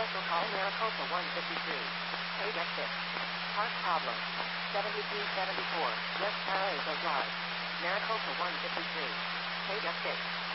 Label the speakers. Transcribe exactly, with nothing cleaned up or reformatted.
Speaker 1: Special call Maricopa one fifty-three. eight F six. Park problem. seventy-three seventy-four. West Paraiso Drive. Maricopa one fifty-three. eight F six.